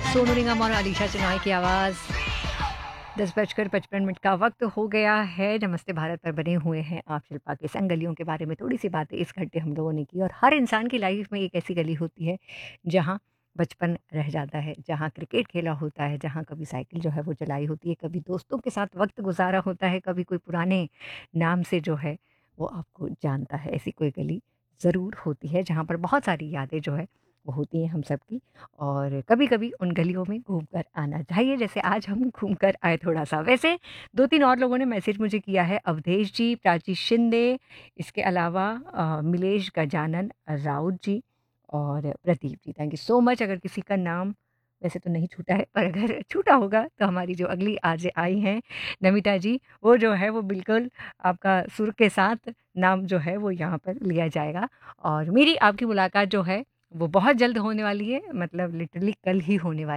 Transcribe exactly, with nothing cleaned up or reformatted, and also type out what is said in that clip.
सोनू निगम और अलीशा चिनॉय की आवाज़। दस बजकर पचपन मिनट का वक्त हो गया है। नमस्ते भारत पर बने हुए हैं आप शिल्पा के संग। गलियों के बारे में थोड़ी सी बातें इस घंटे हम लोगों ने की, और हर इंसान की लाइफ में एक ऐसी गली होती है जहाँ बचपन रह जाता है, जहाँ क्रिकेट खेला होता है, जहाँ कभी साइकिल जो है वो चलाई होती है, कभी दोस्तों के साथ वक्त गुजारा होता है, कभी कोई पुराने नाम से जो है वो आपको जानता है। ऐसी कोई गली ज़रूर होती है जहाँ पर बहुत सारी यादें जो है वो होती हैं हम सबकी, और कभी-कभी उन गलियों में घूमकर आना चाहिए, जैसे आज हम घूम कर आए थोड़ा-सा। वैसे दो तीन और लोगों ने मैसेज मुझे किया है, अवधेश जी, प्राची शिंदे, इसके अलावा अ, मिलेश गजानन राउत जी और Pradeep ji. Thank you so much. अगर किसी का नाम वैसे तो नहीं छूटा है, पर अगर छूटा होगा तो हमारी जो अगली आरजे आई हैं, नमिता जी, वो जो है वो बिल्कुल आपका सुर के साथ नाम जो है वो यहाँ पर लिया जाएगा। और मेरी आपकी मुलाकात जो है वो बहुत जल्द होने वाली है, मतलब लिटरली कल ही होने वाली